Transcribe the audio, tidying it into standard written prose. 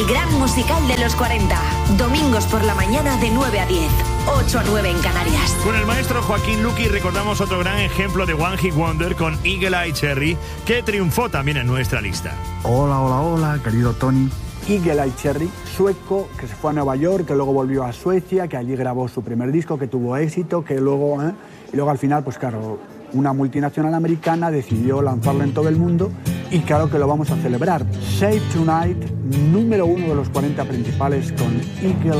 El gran musical de los 40. Domingos por la mañana de 9 a 10. 8 a 9 en Canarias. Con el maestro Joaquín Luqui recordamos otro gran ejemplo de One Hit Wonder con Eagle Eye Cherry, que triunfó también en nuestra lista. Hola, querido Tony. Eagle Eye Cherry, sueco, que se fue a Nueva York, que luego volvió a Suecia, que allí grabó su primer disco, que tuvo éxito, que luego... Y luego al final, pues claro, una multinacional americana decidió lanzarlo en todo el mundo y claro que lo vamos a celebrar. Save Tonight, número 1 de los 40 principales con Eagle